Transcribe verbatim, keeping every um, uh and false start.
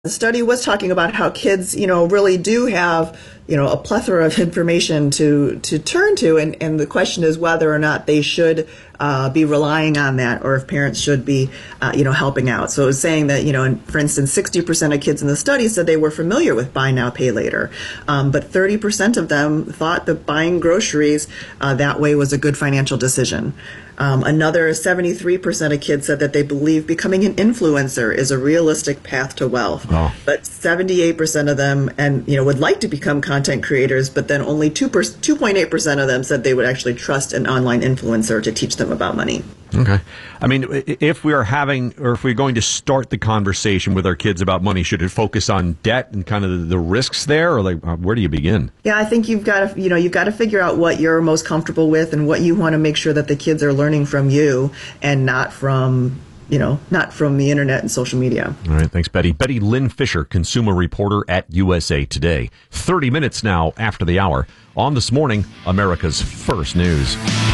The study was talking about how kids, you know, really do have, you know, a plethora of information to, to turn to. And, and the question is whether or not they should uh, be relying on that, or if parents should be, uh, you know, helping out. So it was saying that, you know, and for instance, sixty percent of kids in the study said they were familiar with buy now, pay later. Um, but thirty percent of them thought that buying groceries uh, that way was a good financial decision. Um, another seventy-three percent of kids said that they believe becoming an influencer is a realistic path to wealth. Oh. But seventy-eight percent of them, and you know, would like to become content creators, but then only two point eight percent of them said they would actually trust an online influencer to teach them about money. Okay. I mean, if we are having, or if we're going to start the conversation with our kids about money, should it focus on debt and kind of the, the risks there, or like, uh, where do you begin? Yeah, I think you've got to, you know, you've got to figure out what you're most comfortable with and what you want to make sure that the kids are learning from you and not from, you know, not from the internet and social media. All right. Thanks, Betty. Betty Lynn Fisher, consumer reporter at U S A Today. thirty minutes now after the hour on This Morning, America's First News.